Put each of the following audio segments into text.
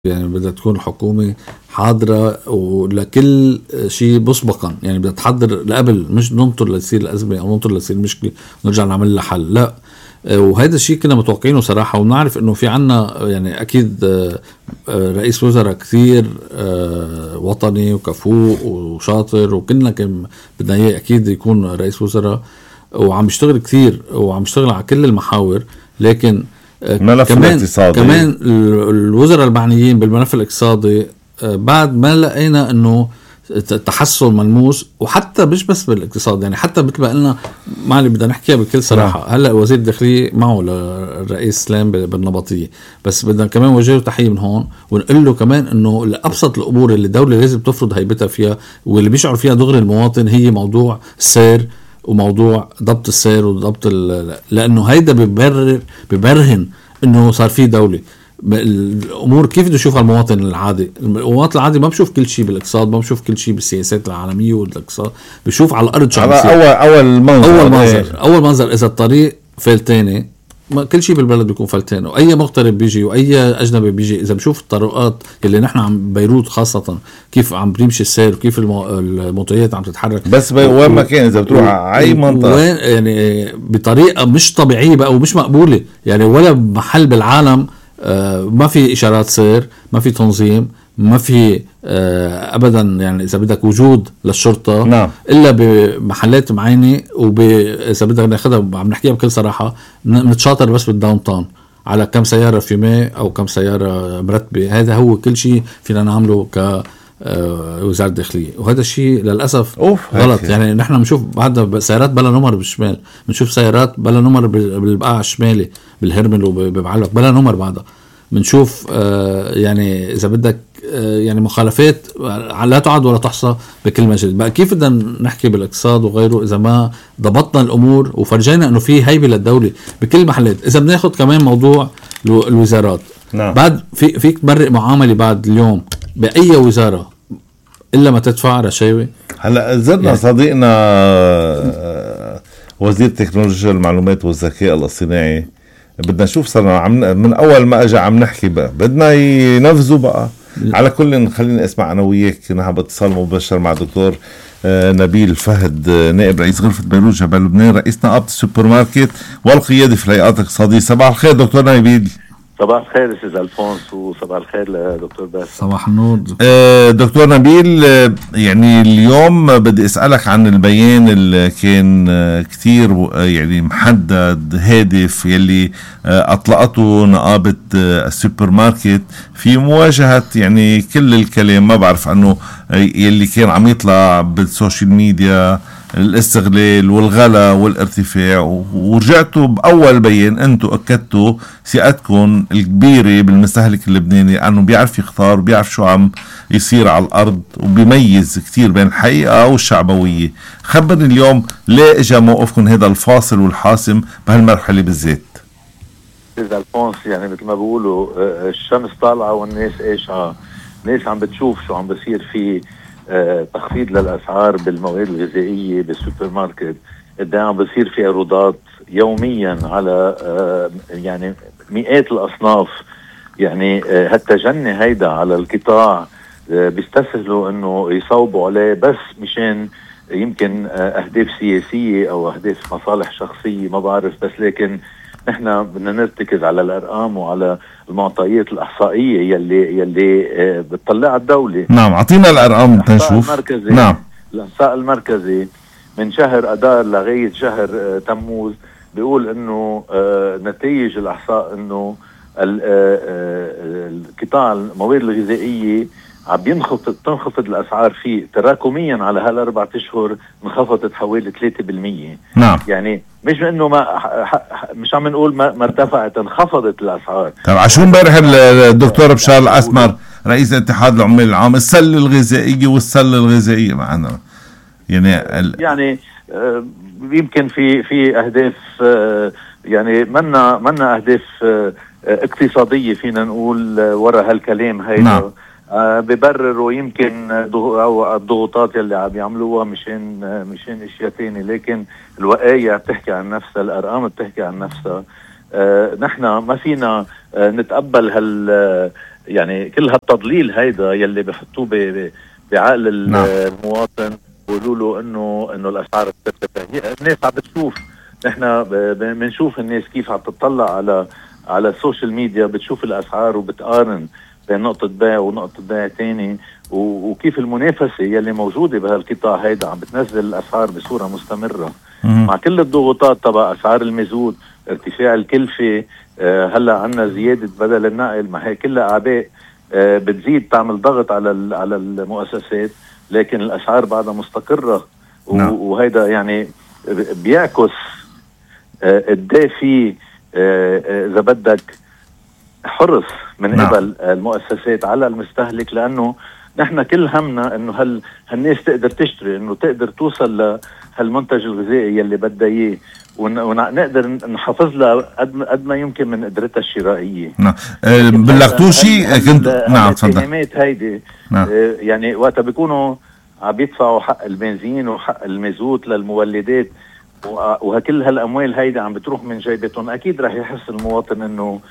يعني بدها تكون الحكومة حاضرة ولكل شيء مسبقا، يعني بدها تحضر لقبل، مش ننطر لتصير الأزمة أو ننطر لتصير المشكلة ونرجع نعمل لها حل. لا، وهذا الشيء كنا متوقعينه صراحة، ونعرف انه في عنا يعني اكيد رئيس وزراء كثير وطني وكفوء وشاطر، وكلنا كان بدنا اياه اكيد يكون رئيس وزراء، وعم يشتغل كثير وعم يشتغل على كل المحاور. لكن كمان الوزراء المعنيين بالملف الاقتصادي بعد ما لقينا انه تحسن ملموس، وحتى مش بس بالاقتصاد، يعني حتى مثل ما قلنا معلي بدنا نحكيها بكل صراحة. هلأ وزير الداخلية معه للرئيس سلام بالنبطية، بس بدنا كمان وجهه تحية من هون ونقول له كمان انه لأبسط الامور اللي الدولة لازم تفرض هيبتها فيها واللي بيشعر فيها دغري المواطن هي موضوع السير وموضوع ضبط السير وضبط لانه هيدا ببرهن انه صار فيه دولة. الامور كيف بده يشوفها المواطن العادي؟ المواطن العادي ما بشوف كل شيء بالاقتصاد، ما بشوف كل شيء بالسياسات العالميه والاقتصاد، بشوف على الارض شو عم يصير. اول منظر اذا الطريق فلتاني، كل شيء بالبلد بيكون فلتان، واي مغترب بيجي واي اجنبي بيجي اذا بشوف الطرقات اللي نحن عم بيروت خاصه كيف عم بيمشي السير وكيف الموتوريات عم تتحرك، بس وين ما كان اذا بتروح على اي منطقه وين يعني بطريقه مش طبيعيه بقى ومش مقبوله، يعني ولا محل بالعالم ما في إشارات سير، ما في تنظيم، ما في أبدا يعني إذا بدك وجود للشرطة. نعم. إلا بمحلات معينة، إذا بدك ناخدها عم نحكيها بكل صراحة، نتشاطر بس بالداون تاون على كم سيارة فيمي أو كم سيارة مرتبة. هذا هو كل شيء فينا نعمله وزارة الداخلية، وهذا الشيء للأسف غلط. يعني نحن بنشوف بعد سيارات بلا نمر بالشمال، بنشوف سيارات بلا نمر بالبقاع الشمالي بالهرمل وببعلق بلا نمر بعدها، بنشوف يعني إذا بدك يعني مخالفات لا تعد ولا تحصى بكل مجال. بقى كيف بدنا نحكي بالاقتصاد وغيره إذا ما ضبطنا الأمور وفرجينا أنه في هيبة للدولة بكل المحلات؟ إذا بناخد كمان موضوع الوزارات، نعم. بعد فيك تمرق معاملة بعد اليوم بأي وزارة إلا ما تدفع رشاوي. هلأ زرنا يعني صديقنا وزير تكنولوجيا المعلومات والذكاء الاصطناعي، بدنا نشوف صرنا من أول ما أجا عم نحكي بقى بدنا ينفذوا بقى. على كل خلينا اسمع أنا وياك نحن باتصال مباشر مع دكتور نبيل فهد، نائب رئيس غرفة بيروت جبل لبنان، رئيس نقابة السوبر ماركت والقيادي في الهيئات الاقتصادية. صباح الخير دكتور نبيل. صباح الخير استاذ الفونس، وصباح الخير لدكتور باسم. صباح النور دكتور نبيل. يعني اليوم بدي اسالك عن البيان اللي كان كتير يعني محدد هادف يلي اطلقته نقابه السوبر ماركت في مواجهه يعني كل الكلام، ما بعرف عنه، يلي كان عم يطلع بالسوشيال ميديا، الاستغلال والغلا والارتفاع. ورجعتوا بأول بيان أنتوا أكدتوا ثقتكم الكبيرة بالمستهلك اللبناني أنه بيعرف يختار وبيعرف شو عم يصير على الأرض وبيميز كتير بين الحقيقة والشعبوية. خبرني اليوم ليه إجا موقفكم هذا الفاصل والحاسم بهالمرحلة بالذات؟ إذا الفونس يعني مثل ما بيقولوا الشمس طالعة والناس إيشها، الناس عم بتشوف شو عم بصير في تخفيض للأسعار بالمواد الغذائية بالسوبر ماركت. قد عم بصير في عروضات يوميا على يعني مئات الأصناف. يعني هالتجني هيدا على القطاع بيستسهلوا انه يصوبوا عليه بس مشان يمكن أهداف سياسية أو أهداف مصالح شخصية، ما بعرف. بس لكن نحن بدنا نرتكز على الأرقام وعلى المعطيات الإحصائية يلي بتطلع الدولة. نعم، عطينا الأرقام تنشوف. نعم، الإحصاء المركزي من شهر أدار لغاية شهر تموز بيقول إنه نتيجة الإحصاء إنه القطاع المواد الغذائية عم تنخفض الأسعار فيه تراكميا على هالأربعة أشهر، انخفضت حوالي 3%. نعم. يعني مش انه مش عم نقول ما ارتفعت، انخفضت الاسعار. طيب عشان امبارح الدكتور بشار الاسمر رئيس اتحاد العمال العام السله الغذائيه والسله الغذائيه معنا يعني يمكن في اهداف يعني منا اهداف اقتصاديه فينا نقول ورا هالكلام هيدا. نعم. ببرروا يمكن او الضغوطات اللي عم يعملوها مشان اشياء ثانيه، لكن الوقايع بتحكي عن نفسها، الارقام بتحكي عن نفسها. نحن ما فينا نتقبل يعني كل هالتضليل هيدا يلي بحطوه بعقل المواطن، بيقولوا له انه الاسعار بترتفع. الناس عم بتشوف، نحن بنشوف الناس كيف عم تطلع على السوشيال ميديا، بتشوف الاسعار وبتقارن بين نقطة بيع ونقطة بيع تاني، وكيف المنافسة يلي موجودة بهالقطاع هيدا عم بتنزل الاسعار بصورة مستمرة مع كل الضغوطات تبع اسعار المازوت، ارتفاع الكلفة، هلا عنا زيادة بدل النقل، ما هي كلها اعباء بتزيد تعمل ضغط على المؤسسات، لكن الاسعار بعدها مستقرة. وهيدا يعني بيعكس قد في اذا بدك حرص من قبل المؤسسات على المستهلك، لانه نحن كل همنا انه هالناس تقدر تشتري، انه تقدر توصل لهالمنتج الغذائي يلي بدها اياه، ونقدر نحافظ لها قد ما يمكن من قدرتها الشرائيه. نعم. بلغتوا شيء كنت نعم تفضل. هيدي يعني وقتها بيكونوا عم يدفعوا حق البنزين وحق المازوت للمولدات، وكل هالاموال هيدي عم بتروح من جيبتهم، اكيد رح يحس المواطن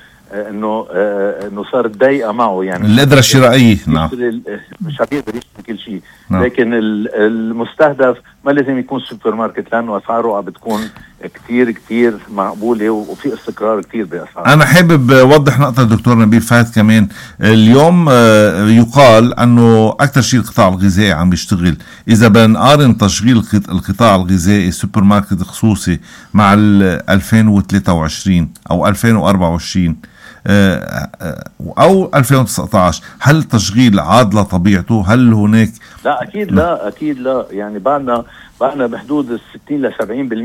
انه صارت ضيقه معه، يعني القدره الشرائيه. نعم، مش عم يقدر يشتري كل شيء. لكن المستهدف ما لازم يكون سوبر ماركت، لانه اسعاره عم بتكون كتير كتير معقوله وفي استقرار كتير باسعار. انا حابب اوضح نقطه دكتور نبيل فهد كمان. اليوم يقال انه اكثر شيء القطاع الغذائي عم يشتغل. اذا بنقارن تشغيل القطاع الغذائي سوبر ماركت خصوصي مع 2023 او 2024 او 2019، هل تشغيل عاد لطبيعته؟ هل هناك؟ لا اكيد لا، اكيد لا. يعني بعدنا بحدود 60 ل 70%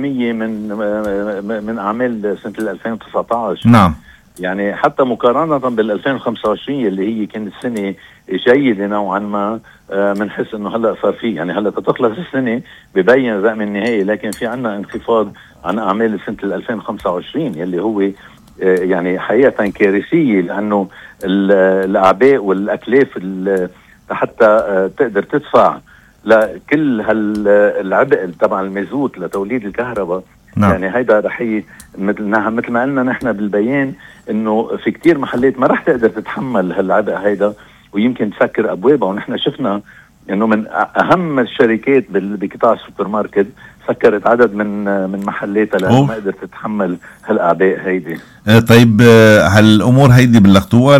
من اعمال سنه 2019. نعم. يعني حتى مقارنه بال 2025 اللي هي كانت سنه جيده نوعا ما، بنحس انه هلا صار في، يعني هلا تخلص السنه ببين الرقم النهائي، لكن في عنا انخفاض عن اعمال سنه 2025 يلي هو يعني حقيقة كارثية، لأنه الأعباء والأكلاف حتى تقدر تدفع لكل العبء تبع المازوت لتوليد الكهرباء. نعم. يعني هيدا رح مثل ما قلنا نحن بالبيان، إنه في كتير محلات ما رح تقدر تتحمل هالعبء هيدا، ويمكن تسكر أبوابها. ونحن شفنا إنه من أهم الشركات بقطاع السوبر ماركت سكرت عدد من محلاتها لأنه ما قدرت تتحمل هالأعباء هيدي. طيب هالأمور هيدي بلغتوها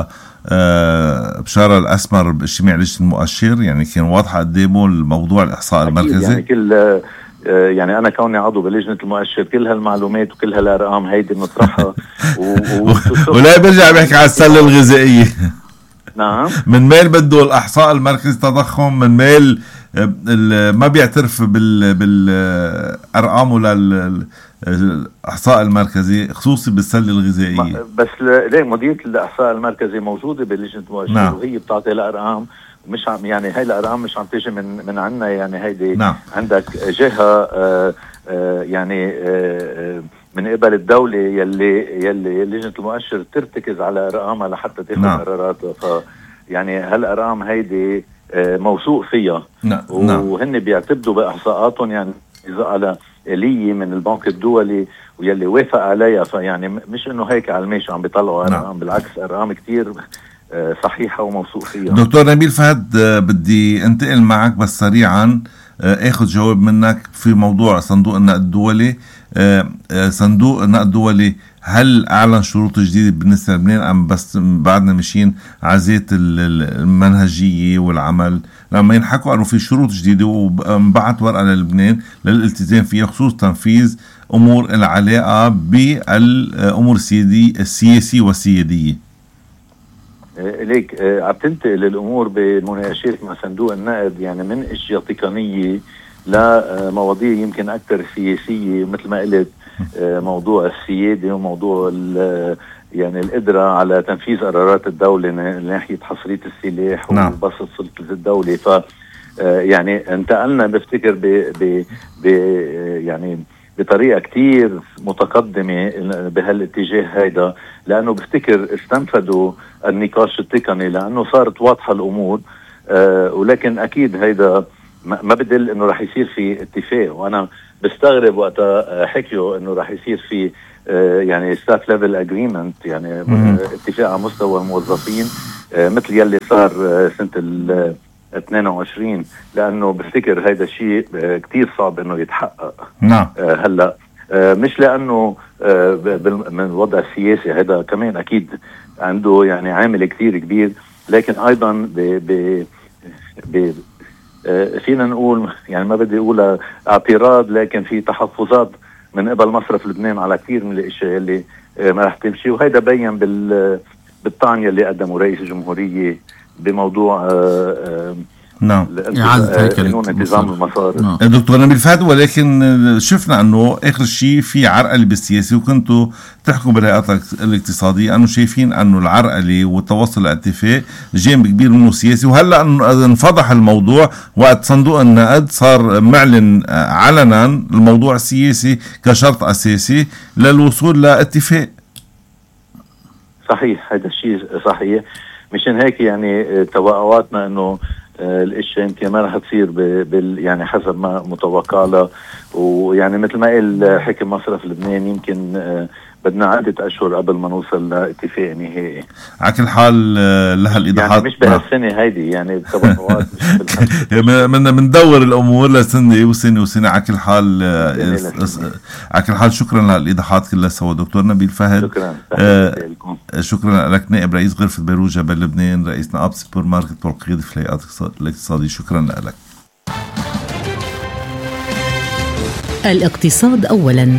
بشارة الأسمر باجتماع لجنة المؤشر؟ يعني كان واضحة قدامه الموضوع الإحصاء المركزي؟ يعني كل يعني أنا كوني عضو بلجنة المؤشر كل هالمعلومات وكل هالأرقام هيدي بنطرحها ولا برجع بحكي على السلة الغذائية. نعم. من ميل بده الإحصاء المركزي تضخم، من ميل ما بيعترف بالأرقام ولا الإحصاء المركزي خصوصي بالسلة الغذائية. بس ليه مديرية الإحصاء المركزي موجودة بلجنة المؤشر. نعم. وهي بتعطي الأرقام، مش يعني هاي الأرقام مش عم تيجي من عنا، يعني هيدي. نعم. عندك جهة يعني من قبل الدولة يلي لجنة المؤشر ترتكز على أرقامها لحتى تاخذ قراراتها. يعني هالأرقام هيدي موثوق فيها. نعم. وهن بيعتمدوا بإحصاءاتهم يعني إذا على آلية من البنك الدولي ويلي وافق عليها. فيعني مش إنه هيك على الماشي عم بيطلعوا أرقام. نعم. بالعكس أرقام كتير صحيحة وموثوق فيها. دكتور نبيل فهد، بدي انتقل معك بس سريعا اخذ جواب منك في موضوع صندوق النقد الدولي. صندوق النقد الدولي هل اعلن شروط جديده بالنسبه للبنان ام بس بعدنا ماشيين على زيت المنهجيه والعمل؟ لما ينحكوا انه في شروط جديده وبعت ورقه للبنان للالتزام فيها خصوص تنفيذ امور العلاقه بالامور السياسيه والسياديه. ليك عم تنتقل الامور بالمناقشات مع صندوق النقد، يعني من اشياء تقنيه لمواضيع يمكن اكثر سياسيه، مثل ما قلت موضوع السياده وموضوع يعني القدره على تنفيذ قرارات الدوله من ناحيه حصريه السلاح. نعم. وبسط سلطه الدوله. ف يعني انتقلنا بفتكر يعني بطريقه كتير متقدمه بهالاتجاه هيدا، لانه بفتكر استنفدوا النقاش التقني لانه صارت واضحه الامور. ولكن اكيد هيدا ما بدل انه راح يصير في اتفاق. وانا بستغرب وقتها حكيوا انه راح يصير في يعني ستاف ليفل اجريمنت، يعني اتفاق على مستوى الموظفين مثل يلي صار سنة 22، لأنه بفتكر هيدا الشيء كتير صعب إنه يتحقق. نعم. هلا مش لأنه من الوضع السياسي، هذا كمان أكيد عنده يعني عامل كتير كبير، لكن أيضا فينا نقول يعني ما بدي أقول اعتراض، لكن في تحفظات من قبل مصرف لبنان على كثير من الاشياء اللي ما رح تمشي، وهيدا بين بالطعن اللي قدمه رئيس الجمهورية بموضوع نعم قانون انتظام المصارف. دكتور نبيل فهد، ولكن شفنا انه اخر شيء في عرقله بالسياسه، وكنتوا تحكوا بالهيئات الاقتصاديه انه شايفين انه العرقله والتوصل لاتفاق جانب كبير منه سياسي، وهلا انفضح الموضوع وقت صندوق النقد صار معلن علنا الموضوع السياسي كشرط اساسي للوصول لاتفاق. صحيح، هذا الشيء صحيح. مشان هيك يعني توقعاتنا انه الاشياء يمكن ما رح تصير يعني حسب ما متوقع له، ويعني مثل ما قال حكم مصرف لبنان يمكن بدنا عدة أشهر قبل ما نوصل لاتفاق نهائي. على كل حال لها الإيضاحات يعني مش بهالسنة هيدي، يعني التوقعات بندور الأمور لسنة وسنة. على كل حال على كل حال شكرا للإيضاحات كلها سوا دكتور نبيل فهد. شكرا لك، نائب رئيس غرفة بيروت جبل لبنان، رئيس نقابة سوبر ماركت والقيادة في الهيئات الاقتصادية. شكرا لك. الاقتصاد أولا.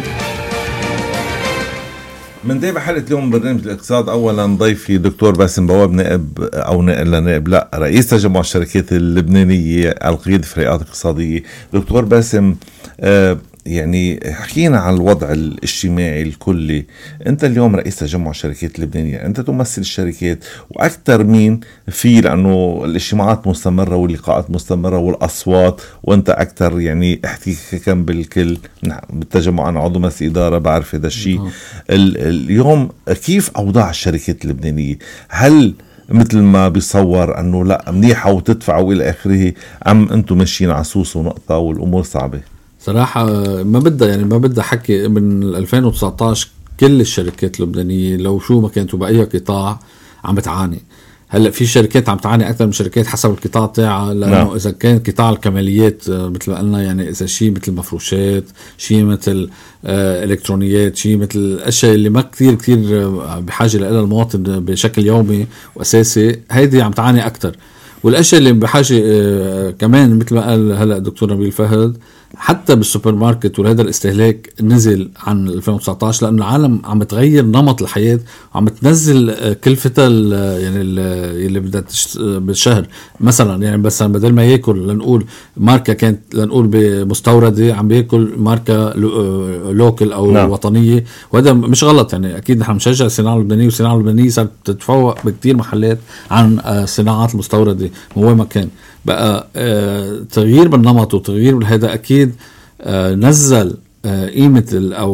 من تابع حلقة اليوم برنامج الاقتصاد أولا، ضيفي دكتور باسم بواب، نائب رئيس تجمع الشركات اللبنانية القيادة في الهيئات الاقتصادية. دكتور باسم، يعني حكينا عن الوضع الاجتماعي الكلي. أنت اليوم رئيس تجمع الشركات اللبنانية، أنت تمثل الشركات وأكثر مين فيه، لأنه الاجتماعات مستمرة واللقاءات مستمرة والأصوات، وأنت أكثر يعني احتكاكا بالكل. بالتجمع أنا عضو مجلس إدارة، بعرف هذا الشيء. اليوم كيف أوضاع الشركات اللبنانية؟ هل مثل ما بيصور أنه لا منيحة وتدفعوا إلى آخره، أم أنتم ماشيين عسوس ونقطة والأمور صعبة؟ صراحة ما بدها حكي. من 2019 كل الشركات اللبنانية لو شو ما كانت بأي قطاع عم بتعاني. هلأ في شركات عم تعاني أكثر من شركات حسب القطاع تاعها، لأنه إذا كان قطاع الكماليات مثل ما قلنا، يعني إذا شيء مثل مفروشات، شيء مثل إلكترونيات، شيء مثل الأشياء اللي ما كتير بحاجة لها المواطن بشكل يومي وأساسي، هيدي عم تعاني أكثر. والأشياء اللي بحاجة كمان مثل ما قال هلأ دكتور نبيل فهد، حتى بالسوبر ماركت وهذا الاستهلاك نزل عن 2019، لأن العالم عم بتغير نمط الحياة وعم بتنزل كلفتها يعني اللي بدها بالشهر. مثلا يعني بس بدل ما يأكل لنقول ماركة كانت لنقول بمستوردة، عم بيأكل ماركة لوكل أو نعم. وطنية، وهذا مش غلط. يعني أكيد نحن مشجع الصناعة اللبنانية، والصناعة اللبنانية صارت تتفوق بكتير محلات عن الصناعات المستوردة وين ما كان. بقى تغيير بالنمط وتغيير بالهذا أكيد نزل قيمة أو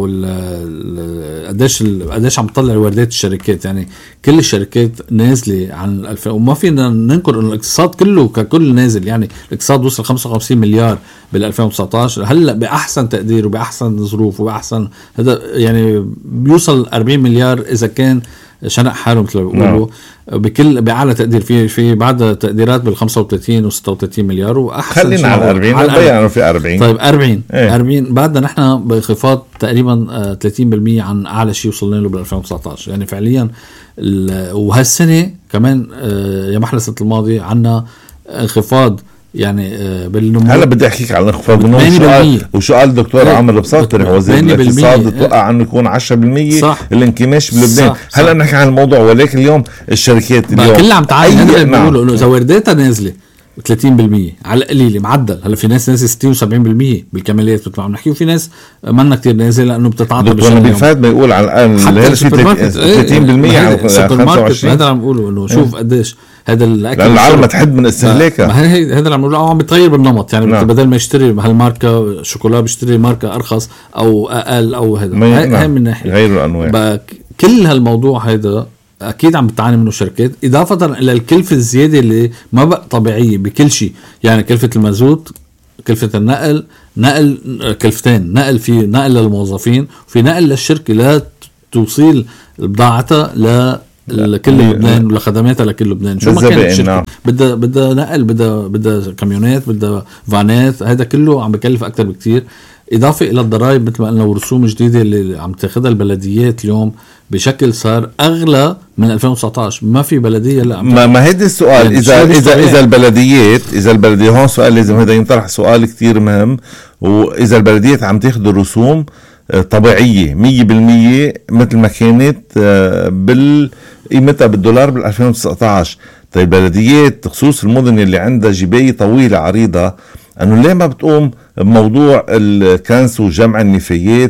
قديش عم تطلع وردات الشركات. يعني كل الشركات نازلة عن 2000، وما فينا ننكر إنه الاقتصاد كله ككل نازل. يعني الاقتصاد وصل 55 مليار بال 2019، هلا بأحسن تقدير وبأحسن ظروف وبأحسن هذا يعني بيوصل 40 مليار إذا كان شنق حاله مثل ما بيقولوا. بكل بأعلى تقدير في بعد تقديرات بال 35 و 36 مليار، وأحسن خلينا على 40 يعني في 40. طيب 40 بعدنا نحن بانخفاض تقريبا 30% عن أعلى شيء وصلنا له بال 2019. يعني فعليا وهالسنة كمان يا محلى السنة الماضية عنا انخفاض يعني بالنمو. هلا بدي احكيك على الانخفاض بالنمو. وشو قال الدكتور عامر بساطر وزير الاقتصاد؟ توقع انه يكون 10% الانكماش بلبنان. هلا نحكي عن الموضوع، ولكن اليوم الشركات اليوم كلها عم تعاني. هذا بيقولوا انه اذا ورداتها نازله 30% على القليل معدل. هلا في ناس نازل 60 و70% بالكماليات مثل ما عم نحكي، وفي ناس منا كتير نازل لانه بتتعاطى دكتور نبيل فهد بيقول على الان في 30% على 25. هذا عم بيقولوا انه شوف قديش هذا الاكل العالم تحد من استهلاكها. هذا اللي عم نقوله، عم بتغير بالنمط. يعني بدل ما يشتري هالماركه شوكولا بيشتري ماركه ارخص او اقل او هذا. هاي من ناحيه غير الانواع. كل هالموضوع هذا اكيد عم بتعاني منه الشركات، اضافه الى الكلفه الزياده اللي ما بقى طبيعيه بكل شيء. يعني كلفه المازوت، كلفه النقل كلفتين، في نقل للموظفين وفي نقل للشركه لا توصيل بضاعتها لكل لبنان ولخدماتها لكل لبنان. شو ما كانت الشركة بدها نقل، بدها كاميونات، بدها فانات، هذا كله عم بكلف أكتر بكتير، إضافة إلى الضرائب مثل ما قلنا ورسوم جديدة اللي عم تاخدها البلديات اليوم بشكل صار أغلى من 2019. ما في بلدية لا ما هيدا السؤال. يعني إذا البلدية هون سؤال لازم هذا ينطرح، سؤال كتير مهم. وإذا البلديات عم تاخد الرسوم طبيعية 100% مثل ما كانت قيمتها بالدولار بال2019، طيب بلديات خصوص المدن اللي عندها جباية طويلة عريضة أنه ليه ما بتقوم بموضوع الكنس وجمع النفايات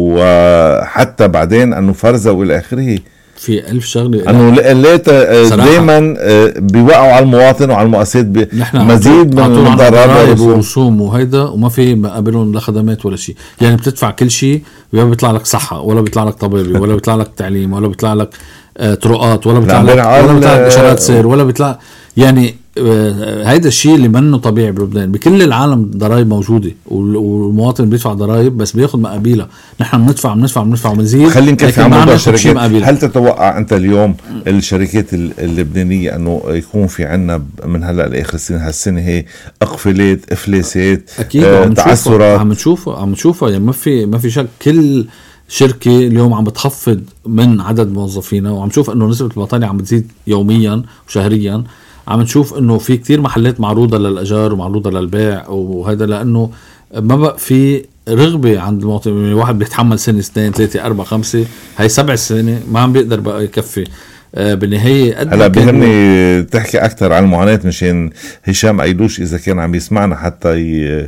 وحتى بعدين أنه فرزة وإلى آخره؟ في 1000 شغلة أنه دايما بيوقعوا على المواطن وعلى المؤسسات مزيد من الضرائب ورسوم وهيدا، وما في مقابلهم لخدمات ولا شيء. يعني بتدفع كل شيء ولا بيطلع لك صحة ولا بيطلع لك طبيبي ولا بيطلع لك تعليم ولا بيطلع لك طرقات ولا بيطلع لك إشارات سير ولا بيطلع. يعني هيدا الشيء اللي منه طبيعي بلبنان. بكل العالم ضرائب موجودة والمواطن بيدفع ضرائب بس بياخد مقابلها. نحن بندفع ومنزيد. خلينا نكفي عن موضوع الشركات. هل تتوقع أنت اليوم الشركات اللبنانية أنه يكون في عنا من هلأ لآخر السنة هالسنة هي أقفلات إفلاسات تعثرات؟ عم نشوفها يعني ما في شك. كل شركة اليوم عم بتخفض من عدد موظفينها، وعم نشوف أنه نسبة البطالة عم بتزيد يوميا وشهريا. عم نشوف انه في كتير محلات معروضة للأجار ومعروضة للبيع، وهذا لأنه ما بقى في رغبة عند المواطن. واحد بيتحمل سنة 2 3 4 5 هاي 7 سنة ما عم بيقدر بقى يكفي بالنهاية. هلا بيهمني تحكي أكتر عن المعاناة مشان هشام أيلوش إذا كان عم يسمعنا حتى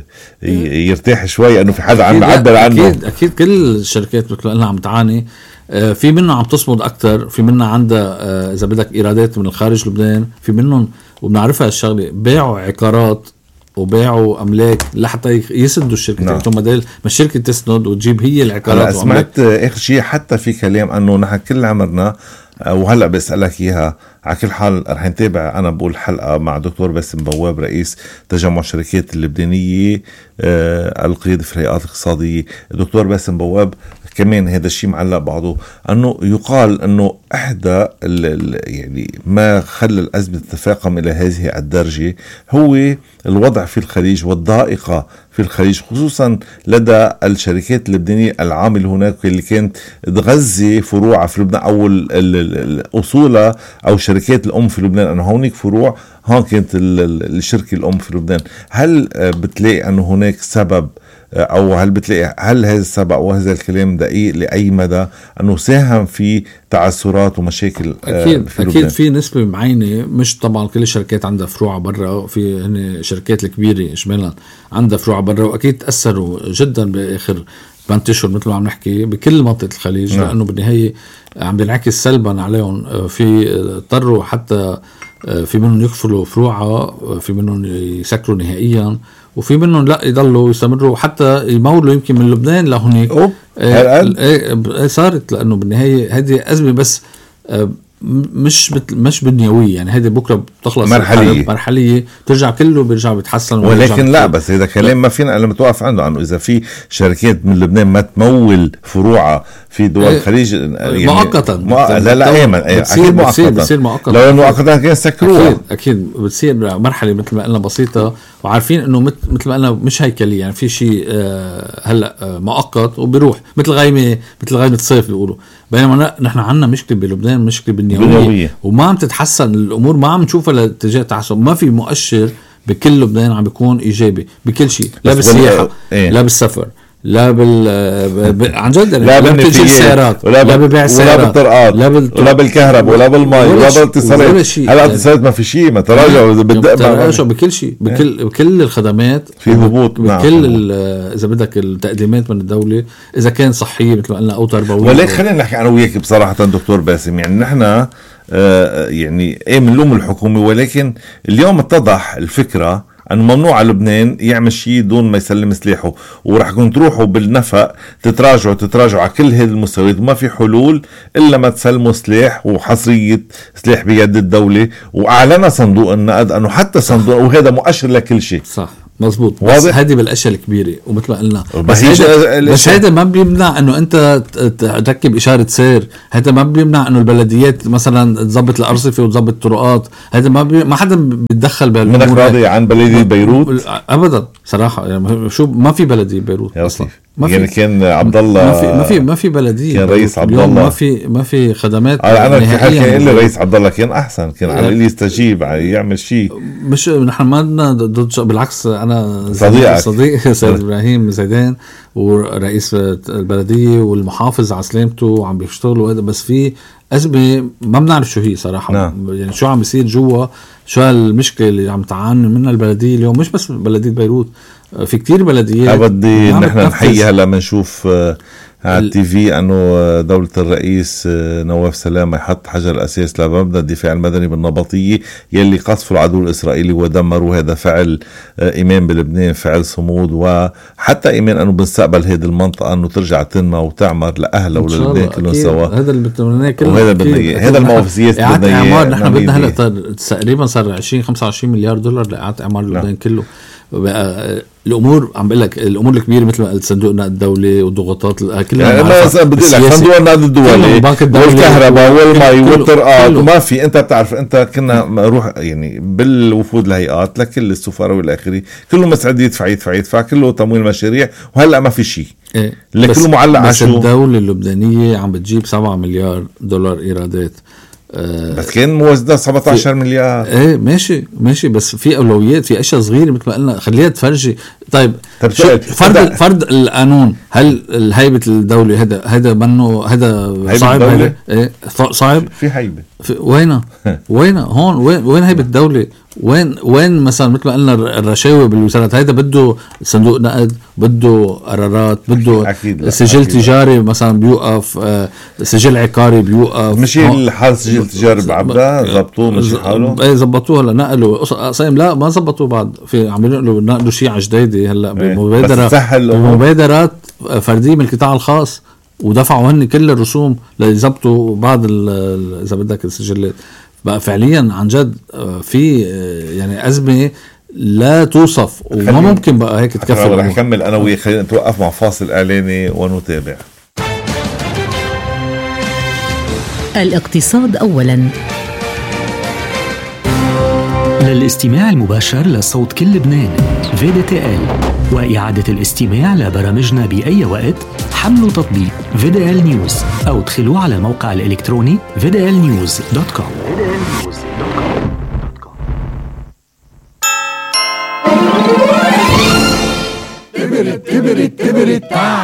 يرتاح شوي أنه في حدا عم يعبر عنه. أكيد كل الشركات مثل قلنا عم تعاني. في منها عم تصمد أكتر، في منها عندها إذا بدك إيرادات من الخارج لبنان، في منهم وبنعرفها الشغلة باعوا عقارات وباعوا أملاك لحتى يسدوا الشركة. نعم. ثم ما الشركة تسند وتجيب هي العقارات. سمعت آخر شيء حتى في كلام أنه نحن كل عمرنا، وهلأ بسألك إياها على كل حال رح نتابع. أنا بقول حلقة مع دكتور باسم بواب رئيس تجمع الشركات اللبنانية القيادة في الهيئات الاقتصادية. دكتور باسم بواب كمان هذا الشيء معلق بعضه، أنه يقال أنه إحدى يعني ما خلى الأزمة تتفاقم إلى هذه الدرجة هو الوضع في الخليج والضائقة في الخليج، خصوصا لدى الشركات اللبنانية العامل هناك اللي كانت تغذي فروعها في لبنان أو أصولها أو شركات الأم في لبنان. أنه هونيك فروع هون كانت الشركة الأم في لبنان. هل بتلاقي أنه هناك سبب، أو هل هذا السبب أو هذا الكلام دقيق لأي مدى أنه ساهم في تعثرات ومشاكل في لبنان؟ أكيد في نسبة معينة. مش طبعا كل الشركات عندها فروع برا، في هن الشركات الكبيرة إجمالا عندها فروع برا، وأكيد تأثروا جدا بآخر 8 أشهر مثل ما عم نحكي بكل منطقة الخليج. نعم. لأنه بالنهاية عم بينعكس سلبا عليهم. في اضطروا حتى في منهم يقفلوا فروعها، في منهم يسكروا نهائيا، وفي منهم لا يضلوا يستمروا حتى يمولوا يمكن من لبنان لهونيك. صارت لأنه بالنهاية هذه أزمة بس مش بنيوية. يعني هذه بكرة بتخلص مرحلية ترجع كله بيرجع بيتحسن. ولكن لا بس هذا كلام ما فينا لما توقف عنده، أنه إذا في شركات من لبنان ما تمول فروعها في دول الخليج يعني مؤقتا لا أيمن أكيد مؤقتا. لو مؤقتا كان سكروها أكيد بتصير مرحلة مثل ما قلنا بسيطة، وعارفين إنه مثل ما قلنا مش هيكلية. يعني في شيء هلا مؤقت وبيروح مثل غيمة الصيف بيقولوا. بينما نحن عنا مشكلة بلبنان، مشكلة بالنيوية وما عم تتحسن الأمور، ما عم نشوفها لاتجاه تحسن. ما في مؤشر بكل لبنان عم بيكون إيجابي بكل شيء، لا بالسياحة لا بالسفر لا عن جد لا بتجي السيارات ولا ببيع السيارات ولا بالكهرباء ولا بالماء ولا بالاتصالات. هلا الاتصالات ما في شيء، ما تراجعوا بكل شيء، بكل الخدمات في هبوط بكل اذا بدك التقديمات من الدولة، اذا كان صحية مثل ما قلنا او تربوية. ولكن خلينا نحكي انا وياك بصراحة دكتور باسم، يعني نحن يعني بنلوم الحكومة، ولكن اليوم اتضح الفكرة أنه ممنوع على لبنان يعمل شيء دون ما يسلم سلاحه، ورح كنت تروحوا بالنفق تتراجعوا على كل هذه المستويات، وما في حلول إلا ما تسلموا سلاح وحصرية سلاح بيد الدولة. وأعلن صندوق النقد أنه حتى صندوق، وهذا مؤشر لكل شيء. صح مزبوط. بس هذه بالاشياء الكبيره ومثل ما قلنا بس هذا ما بيمنع انه انت تركب اشاره سير. هذا ما بيمنع انه البلديات مثلا تظبط الارصفه وتظبط الطرقات. هذا ما حدا بيتدخل بهالامور. منك راضي عن بلديه بيروت؟ ابدا صراحه يعني شو ما في بلديه بيروت اصلا. يعني كان عبد الله ما في بلديه. كان رئيس عبد الله ما في خدمات. انا في حال كان لي رئيس عبد الله كان احسن، كان على اللي يستجيب يعمل شيء. مش نحن ما بدنا بالعكس. انا صديق سيد ابراهيم زيدان ورئيس البلديه والمحافظ على سلامته عم بيشتغلوا هذا. بس في أزمة ما بنعرف شو هي صراحة. يعني شو عم بيصير جوا، شو المشكلة اللي عم تعاني منها البلدية اليوم. مش بس بلدية بيروت، في كتير بلديات. بدي نحن نحيي هلا منشوف على التي في انه دولة الرئيس نواف سلامة يحط حجر الاساس لمبنى الدفاع المدني بالنبطية يلي قصفوا العدو الاسرائيلي ودمروا. هذا فعل ايمان بلبنان، فعل صمود، وحتى ايمان انه بالمستقبل هذه المنطقة انه ترجع تنمى وتعمر لاهلها وللبنان كلهم سوا. هذا اللي بدنا هذا الموقف السياسي بدنا اياه. نحن بدنا هلا تقريبا صار 20-25 مليار دولار لإعادة اعمار لبنان كله. بقى الامور عم بقول لك الامور الكبيره مثل ما قلت صندوق النقد الدولي والضغوطات كلها. يعني ما بدي لك صندوق النقد الدولي والكهرباء والمي والطرقات وما في. انت بتعرف انت كنا روح يعني بالوفود الهيئات لكل السفاره والاخري كله مستعد يدفع كله تمويل مشاريع، وهلا ما في شيء. اللي كله معلق على شو. الدوله اللبنانيه عم بتجيب 7 مليار دولار ايرادات. بس كان موازنة 17 مليار. ايه ماشي بس في اولويات، في اشياء صغيره مثل ما قلنا خليها تفرجي. طيب فرض القانون. هل الهيبه الدوله هذا منه هذا صعب؟ ايه صعب. في هيبه وين هون وين هيبه الدوله؟ وين مثلا مثل ما قلنا الرشاوي بالوزارات. هذا بده صندوق نقد، بده قرارات، بده سجل تجاري مثلا بيوقف، سجل عقاري بيوقف. مشي الحال سجل تجاري بعبدا زبطوه مشي حاله. ايه زبطوه. هلا نقلوا قصيم لا ما زبطوه بعد. في عم ينقلوا نقلوا شيء على جديدة هلا بمبادرات فردية من القطاع الخاص، ودفعوا هن كل الرسوم ليزبطوا بعض اذا بدك السجلات. بقى فعليا عن جد في يعني أزمة لا توصف، وما ممكن بقى هيك تكفي. رح نكمل أنا ويا خلينا نتوقف مع فاصل إعلاني ونتابع. الاقتصاد أولا. للاستماع المباشر لصوت كل لبنان VDTL وإعادة الاستماع لبرامجنا بأي وقت، حملوا تطبيق VDL News أو ادخلوا على الموقع الإلكتروني vdlnews.com. كبرت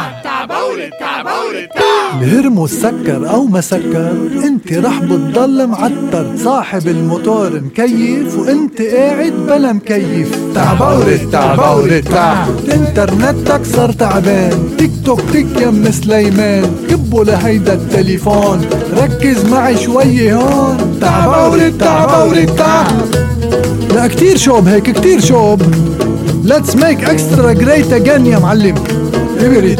الهرمو سكر او ما سكر، انت رح بتضل معطر. صاحب الموتور مكيف وانت قاعد بلا مكيف. تعبورت انترنتك صار تعبان. تيك توك تك يم سليمان، كبوا لهيدا التليفون. ركز معي شوي هون. تعبورت لا كتير شوب هيك كتير شوب. Let's make extra great again يا معلم.